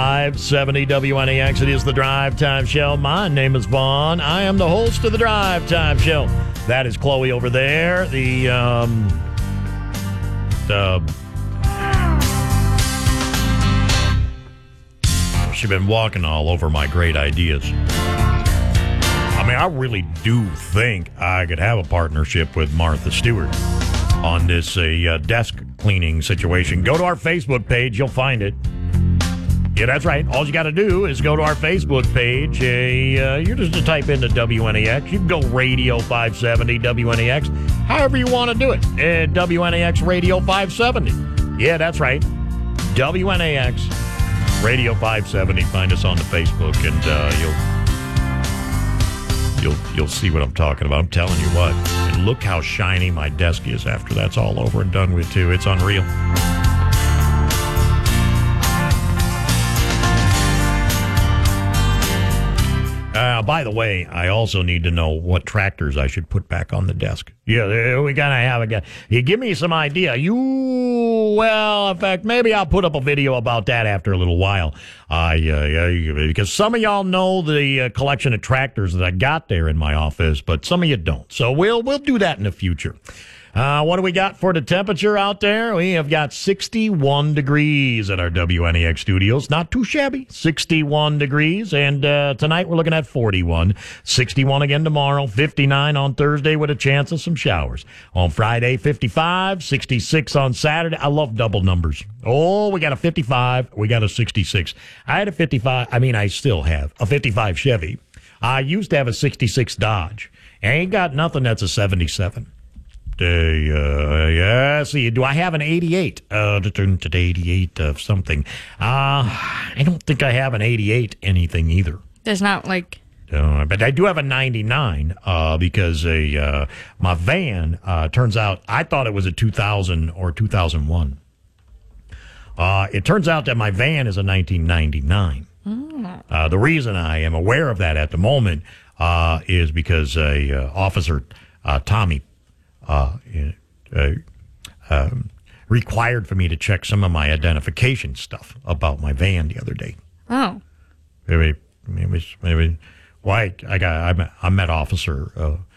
570 WNAX. It is the Drive Time Show. My name is Vaughn. I am the host of the Drive Time Show. That is Chloe over there. She's been walking all over my great ideas. I mean, I really do think I could have a partnership with Martha Stewart on this desk cleaning situation. Go to our Facebook page. You'll find it. Yeah, that's right. All you got to do is go to our Facebook page. You're just to type into WNAX. You can go Radio 570 WNAX, however you want to do it. WNAX Radio 570. Yeah, that's right. WNAX Radio 570. Find us on the Facebook, and you'll see what I'm talking about. I'm telling you what. And look how shiny my desk is after that's all over and done with, too. It's unreal. By the way, I also need to know what tractors I should put back on the desk. Yeah, we gotta have a guy. You give me some idea. In fact, maybe I'll put up a video about that after a little while. Because some of y'all know the collection of tractors that I got there in my office, but some of you don't. So we'll do that in the future. What do we got for the temperature out there? We have got 61 degrees at our WNAX studios. Not too shabby. 61 degrees. And tonight we're looking at 41. 61 again tomorrow. 59 on Thursday with a chance of some showers. On Friday, 55. 66 on Saturday. I love double numbers. Oh, we got a 55. We got a 66. I had a 55. I still have a 55 Chevy. I used to have a 66 Dodge. I ain't got nothing that's a 77. See, do I have an 88? 88 of something. I don't think I have an 88 anything either. There's not like... but I do have a 99 because my van, turns out, I thought it was a 2000 or 2001. It turns out that my van is a 1999. The reason I am aware of that at the moment is because Officer Tommy required for me to check some of my identification stuff about my van the other day. Oh. I met Officer